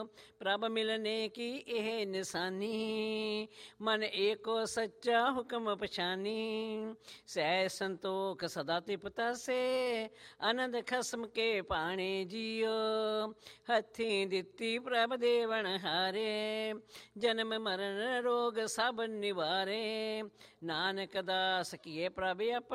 ਪ੍ਰਭ ਮਿਲਨੇ ਕੀ ਇਹ ਨਿਸ਼ਾਨੀ, ਮਨ ਏਕੋ ਸੱਚਾ ਹੁਕਮ ਪਛਾਨੀ। ਸਹਿ ਸੰਤੋਖ ਸਦਾ ਤਿਪਤਾ ਸੇ, ਆਨੰਦ ਖਸਮ ਕੇ ਪਾਣੇ ਜੀਓ। ਹੱਥੀਂ ਦਿੱਤੀ ਪ੍ਰਭ ਦੇਵਨ ਹਾਰੇ, ਜਨਮ ਮਰਨ ਰੋਗ ਸਭ ਨਿਵਾਰੇ। ਨਾਨਕ ਦਾਸ ਕੀਏ ਪ੍ਰਭ